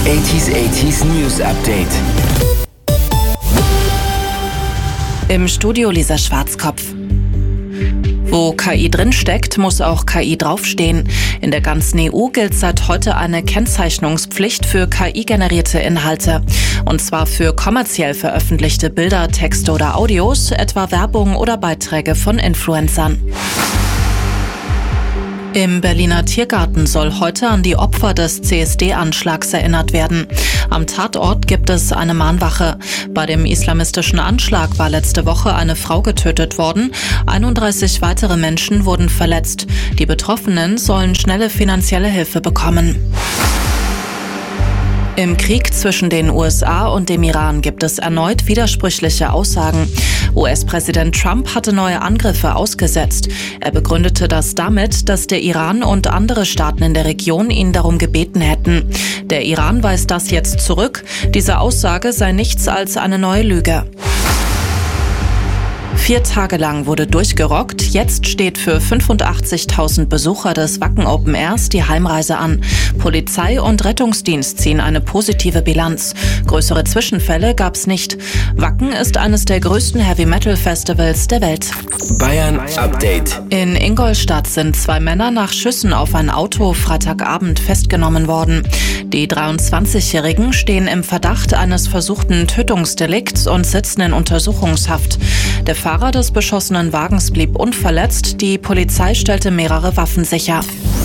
80s News Update. Im Studio Lisa Schwarzkopf. Wo KI drinsteckt, muss auch KI draufstehen. In der ganzen EU gilt seit heute eine Kennzeichnungspflicht für KI-generierte Inhalte. Und zwar für kommerziell veröffentlichte Bilder, Texte oder Audios, etwa Werbung oder Beiträge von Influencern. Im Berliner Tiergarten soll heute an die Opfer des CSD-Anschlags erinnert werden. Am Tatort gibt es eine Mahnwache. Bei dem islamistischen Anschlag war letzte Woche eine Frau getötet worden. 31 weitere Menschen wurden verletzt. Die Betroffenen sollen schnelle finanzielle Hilfe bekommen. Im Krieg zwischen den USA und dem Iran gibt es erneut widersprüchliche Aussagen. US-Präsident Trump hatte neue Angriffe ausgesetzt. Er begründete das damit, dass der Iran und andere Staaten in der Region ihn darum gebeten hätten. Der Iran weist das jetzt zurück. Diese Aussage sei nichts als eine neue Lüge. 4 Tage lang wurde durchgerockt. Jetzt steht für 85.000 Besucher des Wacken Open Airs die Heimreise an. Polizei und Rettungsdienst ziehen eine positive Bilanz. Größere Zwischenfälle gab's nicht. Wacken ist eines der größten Heavy-Metal-Festivals der Welt. Bayern Update. In Ingolstadt sind 2 Männer nach Schüssen auf ein Auto Freitagabend festgenommen worden. Die 23-Jährigen stehen im Verdacht eines versuchten Tötungsdelikts und sitzen in Untersuchungshaft. Der Fahrer des beschossenen Wagens blieb unverletzt. Die Polizei stellte mehrere Waffen sicher.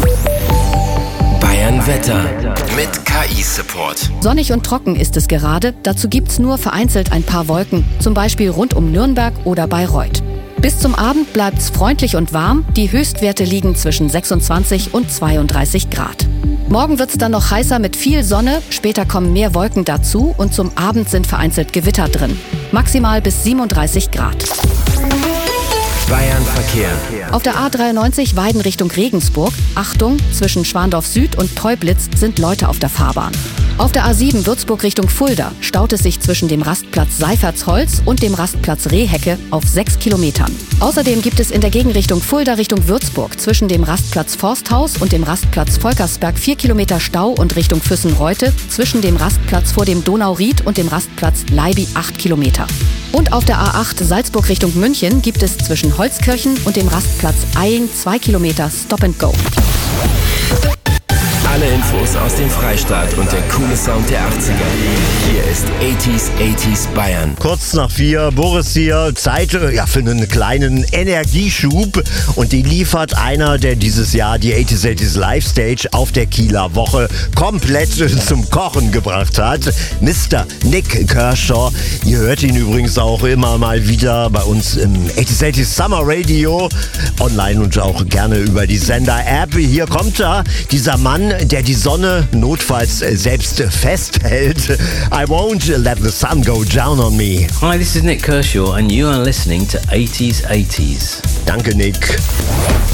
Bayern Wetter mit KI-Support. Sonnig und trocken ist es gerade. Dazu gibt's nur vereinzelt ein paar Wolken, zum Beispiel rund um Nürnberg oder Bayreuth. Bis zum Abend bleibt's freundlich und warm. Die Höchstwerte liegen zwischen 26 und 32 Grad. Morgen wird's dann noch heißer mit viel Sonne. Später kommen mehr Wolken dazu und zum Abend sind vereinzelt Gewitter drin. Maximal bis 37 Grad. Bayern Verkehr. Auf der A93 Weiden Richtung Regensburg. Achtung, zwischen Schwandorf Süd und Teublitz sind Leute auf der Fahrbahn. Auf der A7 Würzburg Richtung Fulda staut es sich zwischen dem Rastplatz Seifertsholz und dem Rastplatz Rehhecke auf 6 Kilometern. Außerdem gibt es in der Gegenrichtung Fulda Richtung Würzburg zwischen dem Rastplatz Forsthaus und dem Rastplatz Volkersberg 4 Kilometer Stau und Richtung Füssen-Reute zwischen dem Rastplatz vor dem Donauried und dem Rastplatz Leibi 8 Kilometer. Und auf der A8 Salzburg Richtung München gibt es zwischen Holzkirchen und dem Rastplatz Eying 2 Kilometer Stop and Go. Alle Infos aus dem Freistaat und der coole Sound der 80er. Hier ist 80s Bayern. Kurz nach 4, Boris hier. Zeit für einen kleinen Energieschub. Und die liefert einer, der dieses Jahr die 80s Live Stage auf der Kieler Woche komplett zum Kochen gebracht hat. Mr. Nick Kershaw. Ihr hört ihn übrigens auch immer mal wieder bei uns im 80s Summer Radio. Online und auch gerne über die Sender-App. Hier kommt er, dieser Mann, der die Sonne notfalls selbst festhält. I won't let the sun go down on me. Hi, this is Nick Kershaw and you are listening to 80s. Danke, Nick.